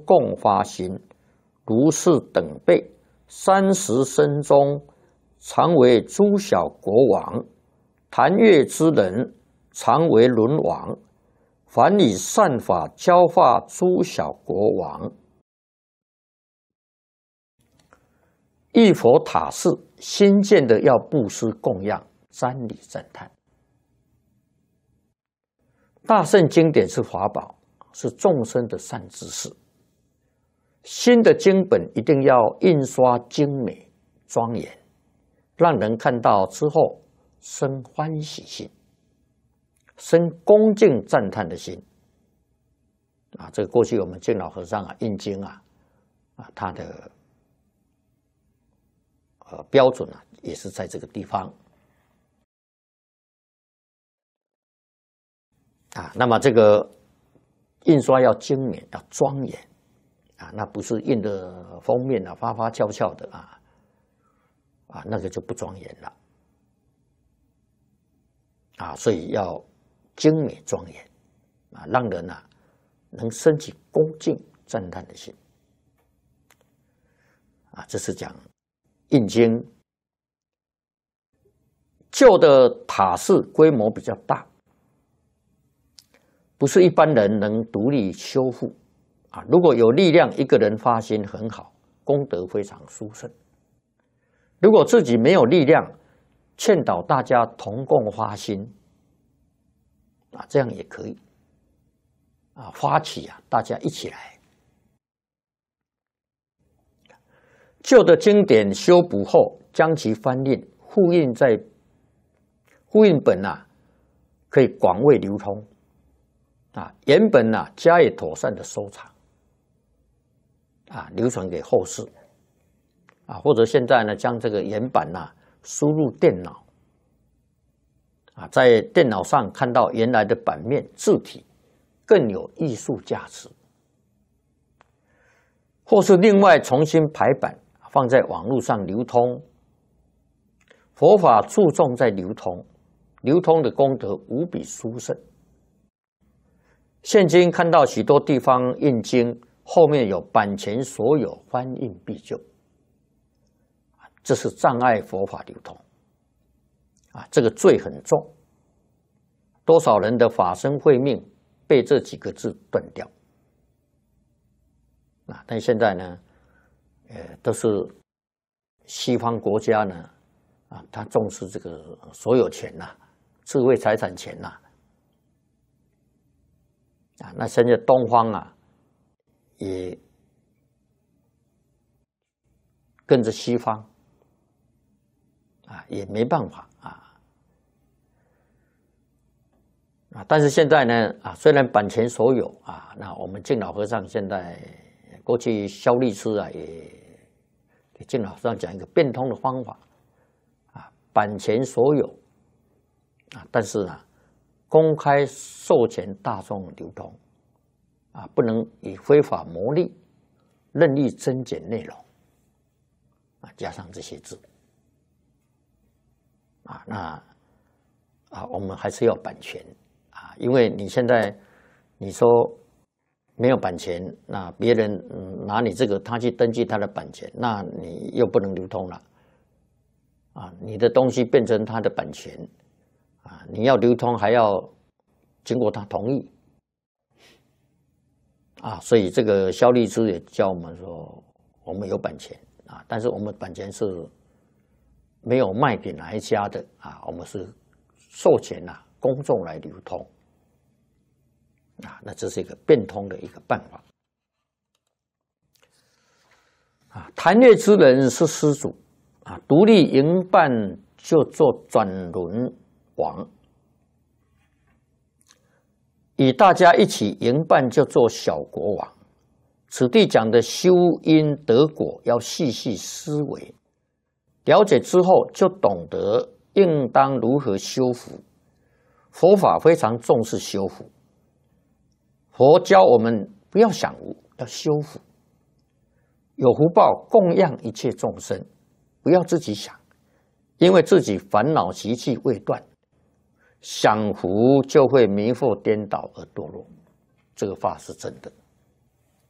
共发心，如是等辈，30生中，常为诸小国王；谈阅之人，常为轮王。凡以善法教化诸小国王。一佛塔寺新建的要布施供养、瞻礼赞叹。大乘经典是法宝，是众生的善知识。新的经本一定要印刷精美庄严，让人看到之后生欢喜心，生恭敬赞叹的心。这个过去我们净老和尚印经他的标准也是在这个地方。那么这个印刷要精美，要庄严那不是印的封面花花俏俏的那个就不庄严了所以要精美庄严让人能升起恭敬赞叹的心这是讲印经。旧的塔寺规模比较大，不是一般人能独立修复如果有力量，一个人发心很好，功德非常殊胜。如果自己没有力量，劝导大家同共发心这样也可以发起大家一起来。旧的经典修补后，将其翻印复印本可以广为流通原本加以妥善的收藏流传给后世或者现在将这个原版输入电脑在电脑上看到原来的版面字体，更有艺术价值。或是另外重新排版放在网络上流通。佛法注重在流通，流通的功德无比殊胜。现今看到许多地方印经后面有版权所有，翻印必究，这是障碍佛法流通这个罪很重。多少人的法身慧命被这几个字断掉但现在呢都是西方国家呢他重视这个所有权智慧财产权那现在东方也跟着西方也没办法但是现在呢虽然版权所有那我们净老和尚现在过去萧律师也给净老和尚讲一个变通的方法版权所有但是公开授权大众流通不能以非法牟利任意增减内容加上这些字那我们还是要版权因为你现在你说没有版权，那别人拿你这个他去登记他的版权，那你又不能流通了你的东西变成他的版权你要流通还要经过他同意所以这个萧律师也教我们说，我们有版权但是我们版权是没有卖给哪一家的我们是授权公众来流通那这是一个变通的一个办法谈阅之人是施主独立营办就做转轮王，与大家一起营办就做小国王。此地讲的修因得果要细细思维，了解之后就懂得应当如何修福。佛法非常重视修福，佛教我们不要享福，要修福。有福报供养一切众生，不要自己想，因为自己烦恼习气未断，享福就会迷惑颠倒而堕落。这个法是真的。